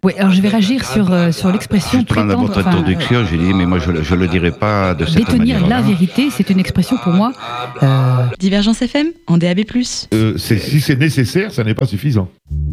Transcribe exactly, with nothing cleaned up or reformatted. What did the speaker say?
Oui, alors je vais réagir sur, euh, sur l'expression Justement, dans prétendre... votre enfin, introduction, j'ai dit, mais moi je ne le dirai pas de cette manière. détenir la vérité, c'est une expression pour moi... Euh... Divergence F M, en D A B plus. Euh, c'est, si c'est nécessaire, ça n'est pas suffisant.